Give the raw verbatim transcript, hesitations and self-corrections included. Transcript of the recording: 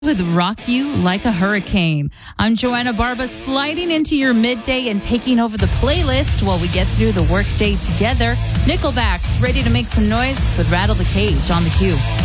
with Rock You Like a Hurricane. I'm Joanna Barba, sliding into your midday and taking over the playlist while we get through the workday together. Nickelback's ready to make some noise with Rattle the Cage on the Q.